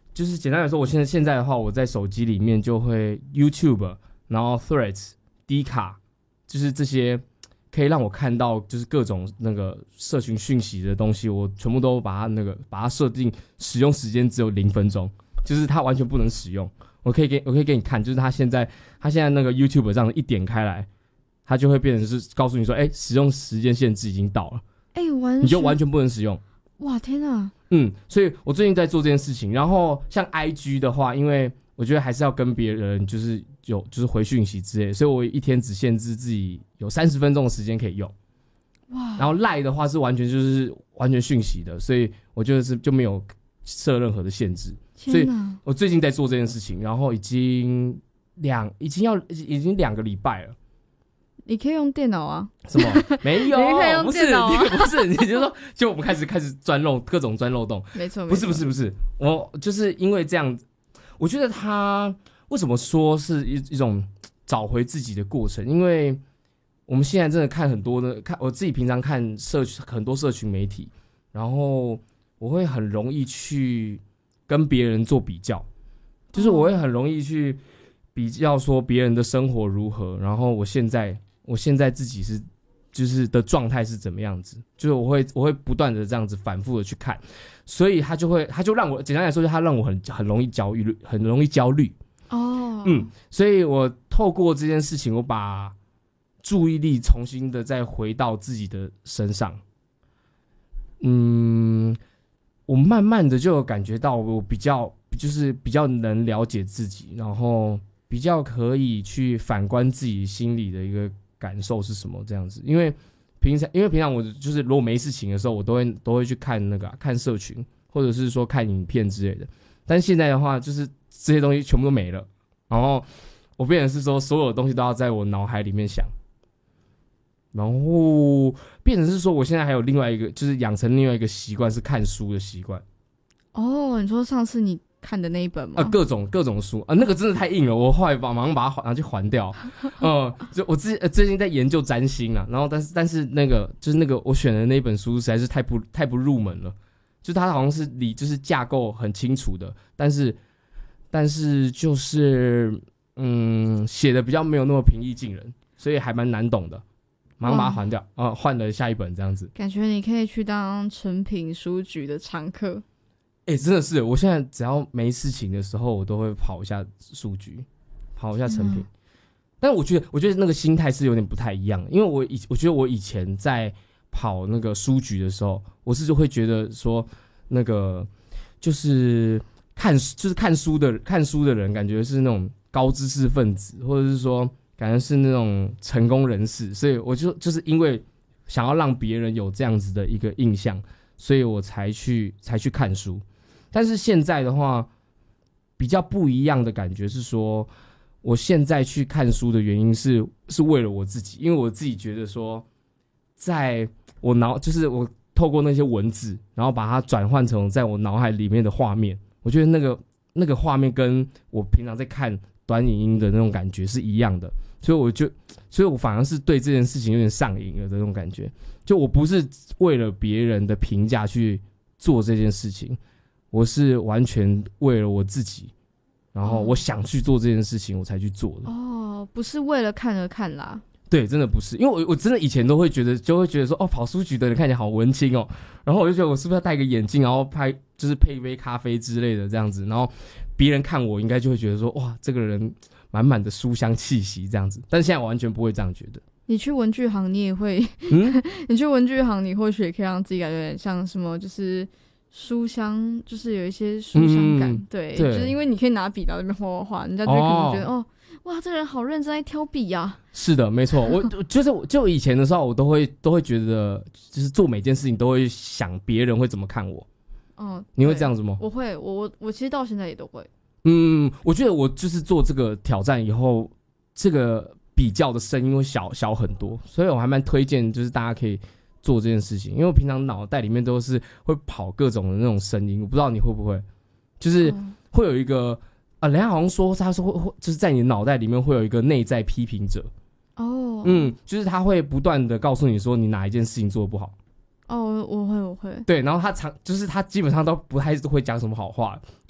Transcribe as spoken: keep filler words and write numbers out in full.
就是简单来说，我现在现在的话，我在手机里面就会 YouTube， 然后 Threads、D 卡，就是这些可以让我看到就是各种那个社群讯息的东西，我全部都把它那个把它设定使用时间只有零分钟，就是它完全不能使用。我可以给我可以给你看，就是它现在它现在那个 YouTube 这样一点开来，它就会变成是告诉你说，哎、欸，使用时间限制已经到了， 哎、欸，完全你就完全不能使用。 哇，天哪！ 嗯，所以我最近在做这件事情。然后像 I G 的话，因为我觉得还是要跟别人就是有就是回讯息之类，所以我一天只限制自己有三十分钟的时间可以用。哇！然后 Line 的话是完全就是完全讯息的，所以我就是就没有设任何的限制。所以我最近在做这件事情，然后已经两已经要已经两个礼拜了。 你可以用电脑啊？ 什么？没有， 你可以用电脑啊？ 不是，不是，你就说，就我们开始开始钻漏各种钻漏洞。 没错， 不是，不是，不是，我就是因为这样，我觉得他为什么说是一一种找回自己的过程？因为我们现在真的看很多的，看我自己平常看社很多社群媒体，然后我会很容易去跟别人做比较，就是我会很容易去比较说别人的生活如何，然后我现在。我现在自己是就是的状态是怎么样子，就是我会我会不断的这样子反复的去看，所以他就会他就让我简单来说，就他让我很很容易焦虑，很容易焦虑哦，嗯，所以我透过这件事情，我把注意力重新的再回到自己的身上，嗯，我慢慢的就有感觉到我比较就是比较能了解自己，然后比较可以去反观自己心里的一个感受是什么这样子。因为平常因为平常我就是如果没事情的时候，我都会都会去看那个、啊、看社群，或者是说看影片之类的。但是现在的话，就是这些东西全部都没了，然后我变成是说所有的东西都要在我脑海里面想，然后变成是说我现在还有另外一个就是养成另外一个习惯是看书的习惯。 哦，你说上次你看的那一本吗？ 啊，各种各种书啊，那个真的太硬了，我后来把马上把它拿去还掉。嗯，就我自、呃、最近在研究占星啊，然后但是但是那个就是那个我选的那本书实在是太不太不入门了，就它好像是理就是架构很清楚的，但是但是就是嗯写的比较没有那么平易近人，所以还蛮难懂的，马上把它还掉啊，换了下一本这样子。 感觉你可以去当诚品书局的常客。 哎、欸，真的是，我现在只要没事情的时候，我都会跑一下书局，跑一下成品。嗯、但我觉得，我觉得那个心态是有点不太一样，因为我以我觉得我以前在跑那个书局的时候，我是就会觉得说，那个就是看就是看书的看书的人，感觉是那种高知识分子，或者是说感觉是那种成功人士，所以我就就是因为想要让别人有这样子的一个印象，所以我才去才去看书。但是现在的话，比较不一样的感觉是说，我现在去看书的原因是是为了我自己，因为我自己觉得说，在我脑就是我透过那些文字，然后把它转换成在我脑海里面的画面，我觉得那个那个画面跟我平常在看短影音的那种感觉是一样的，所以我就，所以我反而是对这件事情有点上瘾了的那种感觉，就我不是为了别人的评价去做这件事情。我是完全为了我自己，然后我想去做这件事情，我才去做的。 哦，不是为了看而看啦。 对，真的不是，因为我我真的以前都会觉得，就会觉得说，哦，跑书局的人看起来好文青哦，然后我就觉得我是不是要戴个眼镜，然后拍就是配一杯咖啡之类的这样子，然后别人看我应该就会觉得说，哇，这个人满满的书香气息这样子。但是现在我完全不会这样觉得。 你去文具行，你也会，嗯，你去文具行，你或许也可以让自己感觉有点像什么，就是书香，就是有一些书香感，嗯、对, 对，就是因为你可以拿笔到那边画画画，人家就可能觉得 哦, 哦，哇，这人好认真在挑笔啊。是的，没错，我就是就以前的时候，我都会都会觉得，就是做每件事情都会想别人会怎么看我。哦，你会这样子吗？ 我会，我我我其实到现在也都会。 嗯，我觉得我就是做这个挑战以后，这个比较的声音会小小很多，所以我还蛮推荐，就是大家可以做这件事情，因为我平常脑袋里面都是会跑各种的那种声音，我不知道你会不会，就是会有一个啊，人家好像说他说会就是在你的脑袋里面会有一个内在批评者哦，嗯，就是他会不断的告诉你说你哪一件事情做得不好。 哦，我会我会。 对，然后他常就是他基本上都不太会讲什么好话。